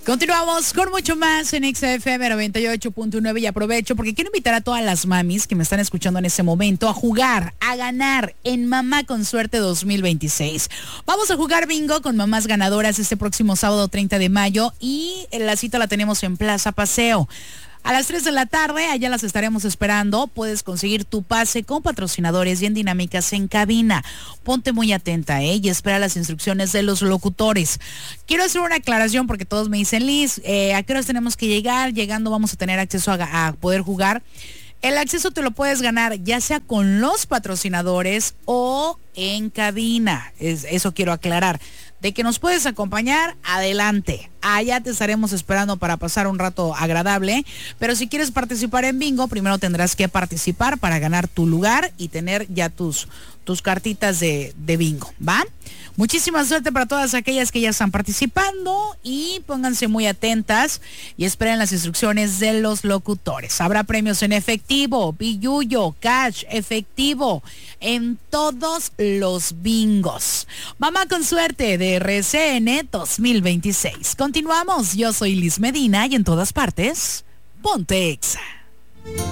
Continuamos con mucho más en XFM 98.9 y aprovecho porque quiero invitar a todas las mamis que me están escuchando en ese momento a jugar, a ganar en Mamá con Suerte 2026. Vamos a jugar bingo con mamás ganadoras este próximo sábado 30 de mayo y la cita la tenemos en Plaza Paseo. A las 3 de la tarde, allá las estaremos esperando. Puedes conseguir tu pase con patrocinadores y en dinámicas en cabina. Ponte muy atenta, y espera las instrucciones de los locutores. Quiero hacer una aclaración porque todos me dicen, Liz, ¿a qué horas tenemos que llegar? Llegando vamos a tener acceso a poder jugar. El acceso te lo puedes ganar ya sea con los patrocinadores o en cabina. Eso quiero aclarar. De que nos puedes acompañar, adelante. Allá te estaremos esperando para pasar un rato agradable. Pero si quieres participar en bingo, primero tendrás que participar para ganar tu lugar y tener ya tus cartitas de bingo, ¿va? Muchísima suerte para todas aquellas que ya están participando y pónganse muy atentas y esperen las instrucciones de los locutores. Habrá premios en efectivo, billuyo, cash, efectivo, en todos los bingos. Mamá con Suerte de RCN 2026. Continuamos, yo soy Liz Medina y en todas partes, ponte Exa.